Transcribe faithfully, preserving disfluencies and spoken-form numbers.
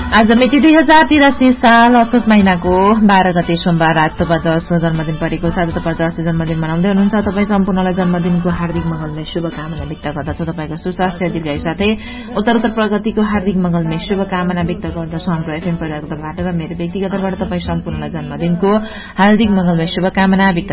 आज मिति दुई हजार तिरासी साल असोज महिनाको बाह्र गते सोमबार आज तपाईँको जन्मदिन परेको छ। तपाईँको जन्मदिन मनाउँदै हुनुहुन्छ। तपाईँ सम्पूर्णलाई जन्मदिनको हार्दिक मंगलमय शुभकामना व्यक्त गर्दछु। तपाईँको सुस्वास्थ्य दीर्घायु साथै उत्तरोत्तर प्रगतिको हार्दिक मंगलमय शुभकामना व्यक्त गर्दछु। हाम्रो एफएम परिवारको तर्फबाट र मेरो व्यक्तिगत तर्फबाट तपाईँ सम्पूर्णलाई जन्मदिनको हार्दिक मंगलमय शुभकामना व्यक्त